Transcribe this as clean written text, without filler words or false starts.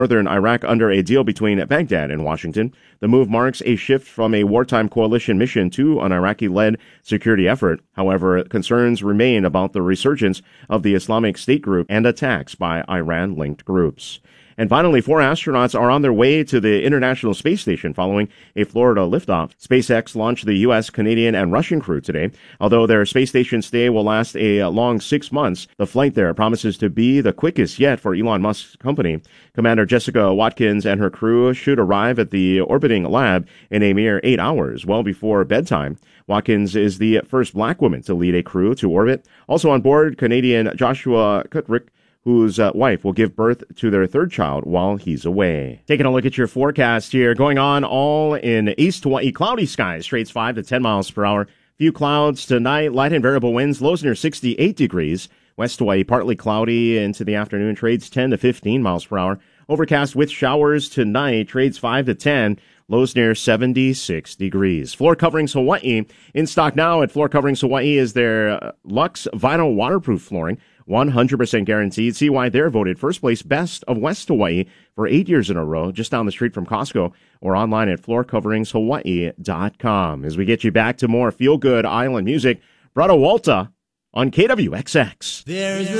northern Iraq under a deal between Baghdad and Washington. The move marks a shift from a wartime coalition mission to an Iraqi-led security effort. However, concerns remain about the resurgence of the Islamic State group and attacks by Iran-linked groups. And finally, 4 astronauts are on their way to the International Space Station following a Florida liftoff. SpaceX launched the U.S., Canadian, and Russian crew today. Although their space station stay will last a long 6 months, the flight there promises to be the quickest yet for Elon Musk's company. Commander Jessica Watkins and her crew should arrive at the orbiting lab in a mere 8 hours, well before bedtime. Watkins is the first black woman to lead a crew to orbit. Also on board, Canadian Joshua Kutrick, whose wife will give birth to their 3rd child while he's away. Taking a look at your forecast here. Going on all in East Hawaii. Cloudy skies, straits 5 to 10 miles per hour. Few clouds tonight. Light and variable winds. Lows near 68 degrees. West Hawaii, partly cloudy into the afternoon. Trades 10 to 15 miles per hour. Overcast with showers tonight. Trades 5 to 10. Lows near 76 degrees. Floor Coverings Hawaii. In stock now at Floor Coverings Hawaii is their Lux Vinyl Waterproof Flooring. 100% guaranteed. See why they're voted first place best of West Hawaii for 8 years in a row, just down the street from Costco, or online at floorcoveringshawaii.com. As we get you back to more feel-good island music, Brada Walta on KWXX.